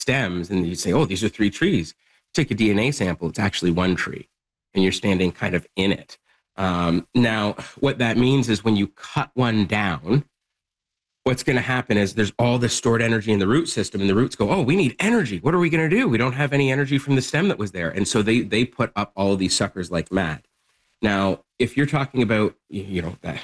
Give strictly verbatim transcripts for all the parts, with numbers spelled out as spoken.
stems and you say, oh, these are three trees. Take a D N A sample, it's actually one tree, and you're standing kind of in it. Um, now, what that means is when you cut one down, what's going to happen is there's all this stored energy in the root system, and the roots go, oh, we need energy. What are we going to do? We don't have any energy from the stem that was there. And so they they put up all of these suckers like mad. Now, if you're talking about, you know, that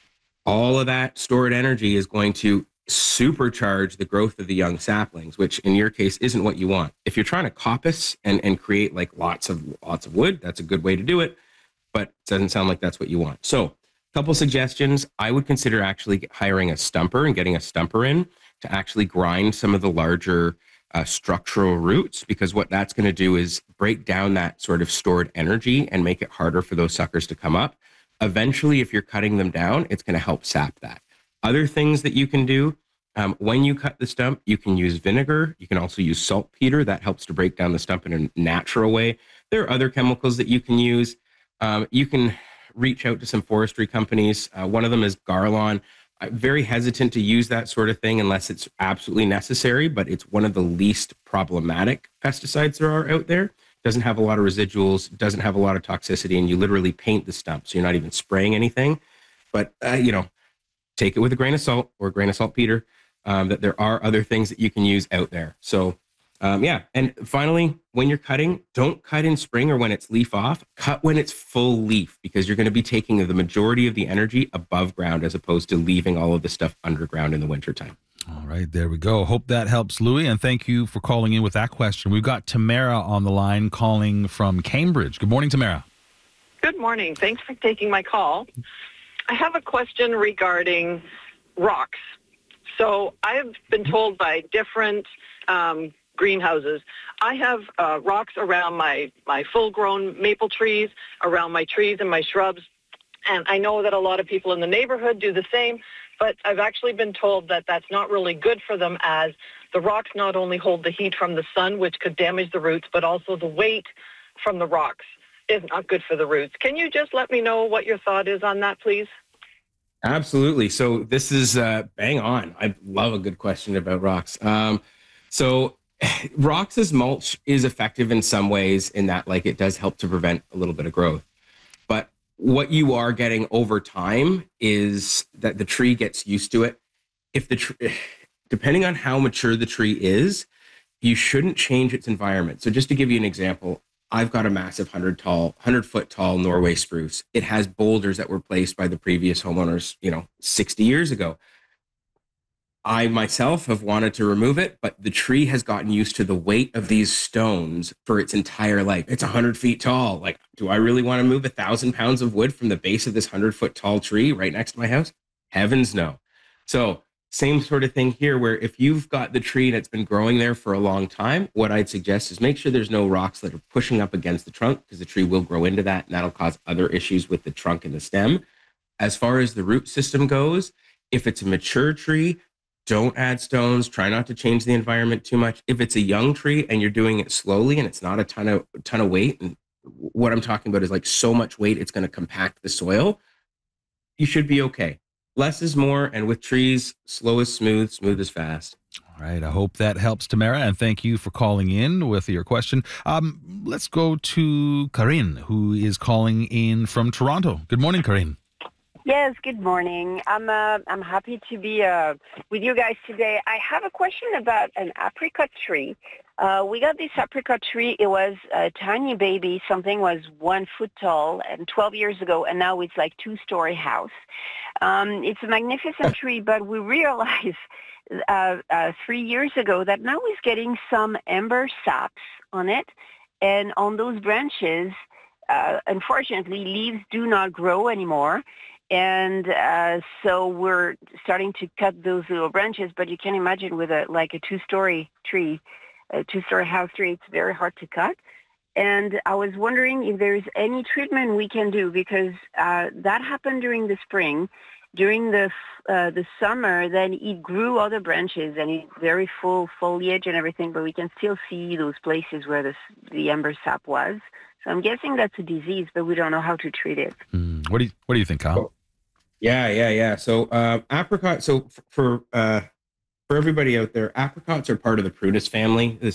all of that stored energy is going to supercharge the growth of the young saplings, which in your case isn't what you want. If you're trying to coppice and, and create like lots of lots of wood, that's a good way to do it, but it doesn't sound like that's what you want. So a couple suggestions. I would consider actually hiring a stumper and getting a stumper in to actually grind some of the larger uh, structural roots, because what that's going to do is break down that sort of stored energy and make it harder for those suckers to come up. Eventually, if you're cutting them down, it's going to help sap that. Other things that you can do, um, when you cut the stump, you can use vinegar. You can also use saltpeter. That helps to break down the stump in a natural way. There are other chemicals that you can use. Um, you can reach out to some forestry companies. Uh, one of them is Garlon. I'm very hesitant to use that sort of thing unless it's absolutely necessary, but it's one of the least problematic pesticides there are out there. Doesn't have a lot of residuals, doesn't have a lot of toxicity, and you literally paint the stump, so you're not even spraying anything. But, uh, you know, take it with a grain of salt or a grain of saltpeter, um, that there are other things that you can use out there. So, um, yeah. And finally, when you're cutting, don't cut in spring or when it's leaf off. Cut when it's full leaf, because you're going to be taking the majority of the energy above ground as opposed to leaving all of the stuff underground in the wintertime. All right, there we go. Hope that helps, Louis, and thank you for calling in with that question. We've got Tamara on the line calling from Cambridge. Good morning, Tamara. Good morning. Thanks for taking my call. I have a question regarding rocks. So I've been told by different um, greenhouses, I have uh, rocks around my, my full-grown maple trees, around my trees and my shrubs, and I know that a lot of people in the neighborhood do the same. But I've actually been told that that's not really good for them, as the rocks not only hold the heat from the sun, which could damage the roots, but also the weight from the rocks is not good for the roots. Can you just let me know what your thought is on that, please? Absolutely. So this is uh, bang on. I love a good question about rocks. Um, so rocks as mulch is effective in some ways in that, like, it does help to prevent a little bit of growth. But what you are getting over time is that the tree gets used to it. If the tree, depending on how mature the tree is, you shouldn't change its environment. So just to give you an example, I've got a massive hundred tall, hundred foot tall Norway spruce. It has boulders that were placed by the previous homeowners, you know, sixty years ago. I myself have wanted to remove it, but the tree has gotten used to the weight of these stones for its entire life. It's one hundred feet tall. Like, do I really want to move a thousand pounds of wood from the base of this one hundred foot tall tree right next to my house? Heavens no. So same sort of thing here, where if you've got the tree that's been growing there for a long time, what I'd suggest is make sure there's no rocks that are pushing up against the trunk, because the tree will grow into that, and that'll cause other issues with the trunk and the stem. As far as the root system goes, if it's a mature tree, don't add stones. Try not to change the environment too much. If it's a young tree and you're doing it slowly and it's not a ton of ton of weight, and what I'm talking about is like so much weight it's going to compact the soil, you should be okay. Less is more, and with trees, slow is smooth, smooth is fast. All right, I hope that helps, Tamara, and thank you for calling in with your question. Um, let's go to Karine, who is calling in from Toronto. Good morning, Karine. Yes, good morning. I'm uh, I'm happy to be uh, with you guys today. I have a question about an apricot tree. Uh, we got this apricot tree. It was a tiny baby. Something was one foot tall and twelve years ago, and now it's like two-story house. Um, it's a magnificent tree, but we realized uh, uh, three years ago that now it's getting some ember saps on it, and on those branches, uh, unfortunately, leaves do not grow anymore. And uh, so we're starting to cut those little branches, but you can imagine with a like a two-story tree, a two-story house tree, it's very hard to cut. And I was wondering if there's any treatment we can do, because uh, that happened during the spring. During the uh, the summer, then it grew other branches and it's very full foliage and everything, but we can still see those places where the, the ember sap was. So I'm guessing that's a disease, but we don't know how to treat it. Mm, what do you What do you think, Kyle? Yeah, yeah, yeah. So uh, apricot. So f- for uh, for everybody out there, apricots are part of the prunus family.